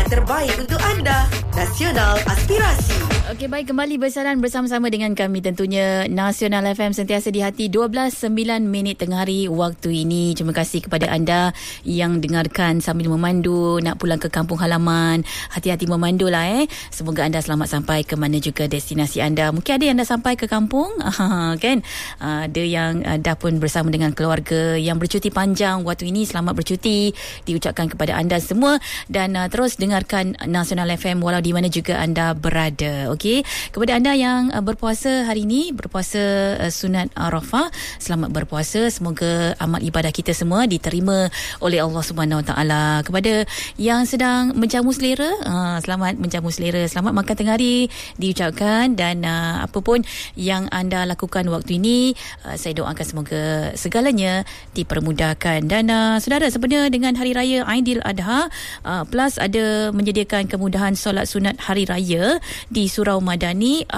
terbaik untuk anda. Nasional Aspirasi. Okey, baik, kembali bersaran bersama-sama dengan kami tentunya Nasional FM sentiasa di hati 12:09 tengah hari waktu ini. Terima kasih kepada anda yang dengarkan sambil memandu nak pulang ke kampung halaman. Hati-hati memandulah Semoga anda selamat sampai ke mana juga destinasi anda. Mungkin ada yang dah sampai ke kampung kan. Ada yang dah pun bersama dengan keluarga yang bercuti panjang waktu ini. Selamat bercuti diucapkan kepada anda semua dan terus dengarkan Nasional FM walau di mana juga anda berada. Okey, kepada anda yang berpuasa hari ini, berpuasa sunat Arafah, selamat berpuasa. Semoga amal ibadah kita semua diterima oleh Allah Subhanahu Wa Taala. Kepada yang sedang menjamu selera, selamat menjamu selera, selamat makan tengah hari diucapkan dan apa pun yang anda lakukan waktu ini, saya doakan semoga segalanya dipermudahkan. Dan saudara, sebenarnya dengan Hari Raya Aidiladha, Plus ada menyediakan kemudahan solat sunat Hari Raya di Surau Madani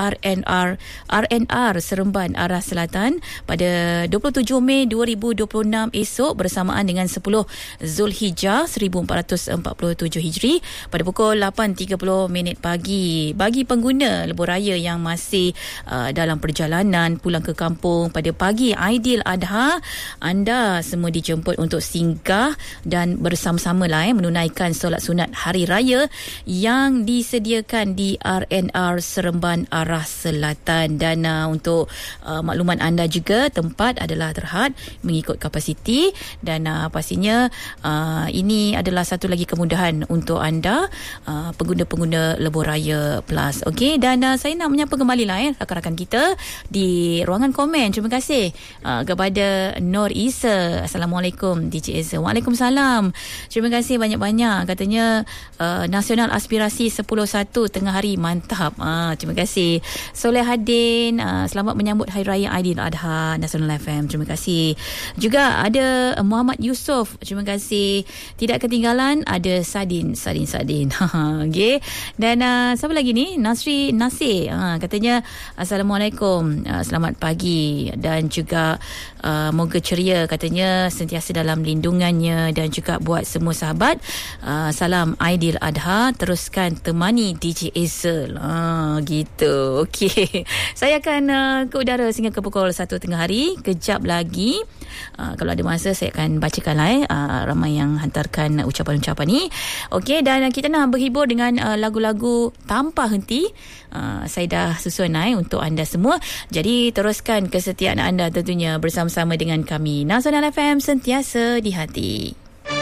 RNR Seremban Arah Selatan pada 27 Mei 2026 esok bersamaan dengan 10 Zulhijjah 1447 Hijri pada pukul 8.30 pagi. Bagi pengguna lebuh raya yang masih dalam perjalanan pulang ke kampung pada pagi Aidiladha, anda semua dijemput untuk singgah dan bersama-sama menunaikan solat sunat Hari Raya yang disediakan di RNR Seremban Arah Selatan. Dan untuk makluman anda juga, tempat adalah terhad mengikut kapasiti dan pastinya ini adalah satu lagi kemudahan untuk anda pengguna-pengguna lebuh raya Plus. Okey, dan saya nak menyapa kembali rakan-rakan kita di ruangan komen. Terima kasih kepada Nur Isa. Assalamualaikum DJ Isa. Waalaikumsalam. Terima kasih banyak-banyak. Katanya Nasional Aspirasi 10.1 tengah hari, mantap. Terima kasih. Soleh Hadin, selamat menyambut Hari Raya Aidiladha Nasional FM. Terima kasih. Juga ada Muhammad Yusof. Terima kasih. Tidak ketinggalan ada Sadin. Okay. Dan siapa lagi ni? Nasri Nasir. Katanya Assalamualaikum. Selamat pagi dan juga moga ceria, katanya sentiasa dalam lindungannya dan juga buat semua sahabat. Salam Aidiladha, teruskan temani DJ Ezel. Gitu. Okey. Saya akan ke udara sehingga ke pukul 1 tengah hari. Kejap lagi kalau ada masa saya akan bacakan ramai yang hantarkan ucapan-ucapan ni. Okey, dan kita nak berhibur dengan lagu-lagu tanpa henti. Saya dah susun untuk anda semua. Jadi teruskan kesetiaan anda tentunya bersama-sama dengan kami. Nasional FM sentiasa di hati.